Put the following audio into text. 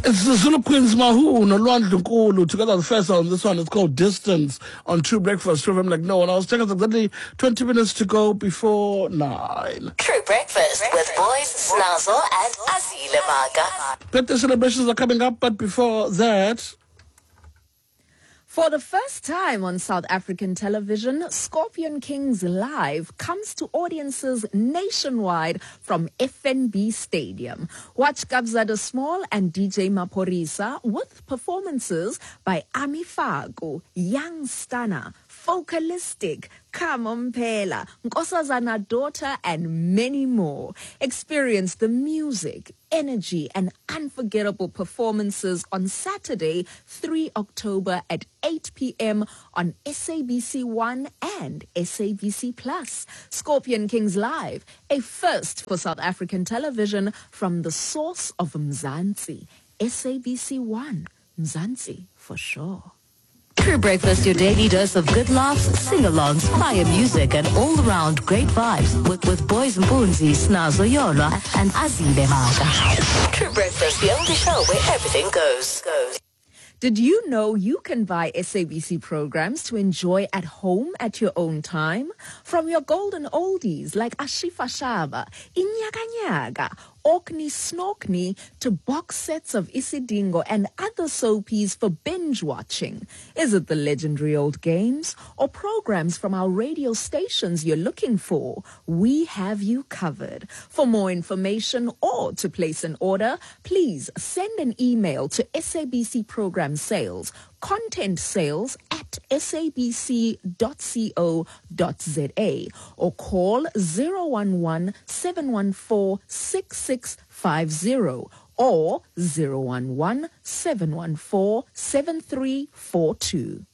It's the Zulu Queens Mahu, Nolwandle Nkulu, together the first on this one. It's called Distance on True Breakfast. True, I'm like, no, and I was checking exactly 20 minutes to go before 9. True Breakfast with boys Snazo and Azile Maga. Birthday celebrations are coming up, but before that... For the first time on South African television, Scorpion Kings Live comes to audiences nationwide from FNB Stadium. Watch Kabza De Small and DJ Maphorisa with performances by Ami Faku, Young Stunner, Focalistic, Kamompela, Nkosazana Daughter, and many more. Experience the music, energy, and unforgettable performances on Saturday, 3 October at 8 p.m. on SABC 1 and SABC Plus. Scorpion Kings Live, a first for South African television from the source of Mzansi. SABC 1, Mzansi for sure. True Breakfast, your daily dose of good laughs, sing-alongs, fire music, and all-around great vibes with boys Mpunzi, Snazo Yola, and Azile Maga. True Breakfast, the only show where everything goes. Did you know you can buy SABC programs to enjoy at home at your own time? From your golden oldies like Ashifa Shaba, Inyaga Nyaga, Orkney Snorkney to box sets of Isidingo and other soapies for binge watching. Is it the legendary old games or programs from our radio stations you're looking for? We have you covered. For more information or to place an order, please send an email to SABC Program Sales, Content Sales at sabc.co.za or call 011-714-6650 or 011-714-7342.